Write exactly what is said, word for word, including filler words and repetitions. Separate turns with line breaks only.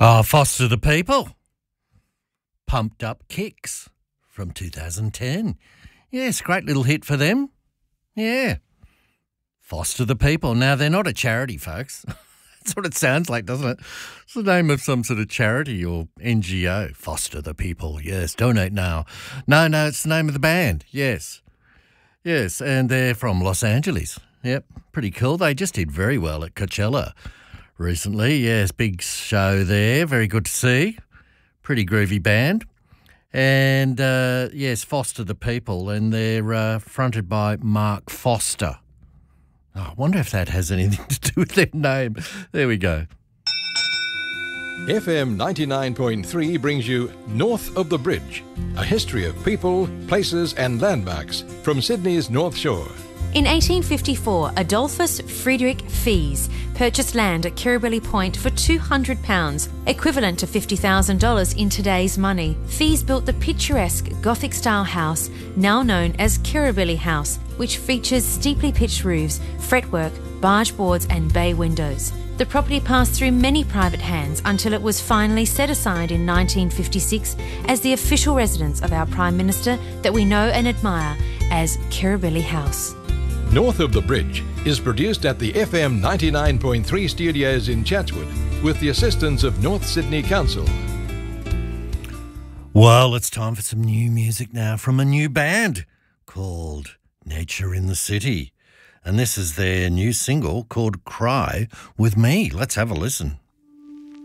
Oh, Foster the People. Pumped Up Kicks from two thousand ten. Yes, great little hit for them. Yeah. Foster the People. Now, they're not a charity, folks. That's what it sounds like, doesn't it? It's the name of some sort of charity or N G O. Foster the People. Yes, donate now. No, no, it's the name of the band. Yes. Yes, and they're from Los Angeles. Yep, pretty cool. They just did very well at Coachella recently. Yes, big show there. Very good to see. Pretty groovy band. And, uh, yes, Foster the People, and they're uh, fronted by Mark Foster. Oh, I wonder if that has anything to do with their name. There we go.
F M ninety-nine point three brings you North of the Bridge, a history of people, places and landmarks from Sydney's North Shore.
In eighteen fifty-four, Adolphus Friedrich Fies purchased land at Kirribilli Point for two hundred pounds, equivalent to fifty thousand dollars in today's money. Fies built the picturesque Gothic-style house, now known as Kirribilli House, which features steeply pitched roofs, fretwork, barge boards and bay windows. The property passed through many private hands until it was finally set aside in nineteen fifty-six as the official residence of our Prime Minister that we know and admire as Kirribilli House.
North of the Bridge is produced at the F M ninety-nine point three studios in Chatswood with the assistance of North Sydney Council.
Well, it's time for some new music now from a new band called Nature in the City. And this is their new single called Cry With Me. Let's have a listen.